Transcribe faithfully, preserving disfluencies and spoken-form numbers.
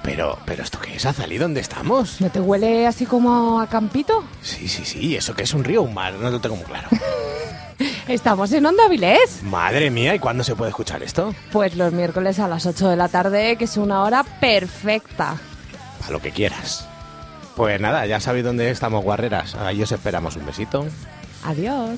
Pero, pero ¿esto qué es, Azalí? ¿Dónde estamos? ¿No te huele así como a campito? Sí, sí, sí. ¿Eso qué es, un río o un mar? No lo tengo muy claro. Estamos en Onda Avilés. Madre mía, ¿y cuándo se puede escuchar esto? Pues los miércoles a las ocho de la tarde, que es una hora perfecta. Para lo que quieras. Pues nada, ya sabéis dónde estamos, guarreras. Ahí os esperamos. Un besito. Adiós.